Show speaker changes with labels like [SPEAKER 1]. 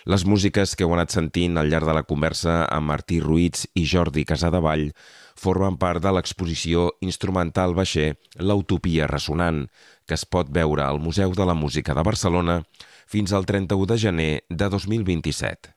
[SPEAKER 1] Les músiques que heu anat sentint al llarg de la conversa amb Martí Ruiz i Jordi Casadevall formen part de l'exposició instrumental Baixer La Utopia Ressonant, que es pot veure al Museu de la Música de Barcelona fins al 31 de gener de 2027.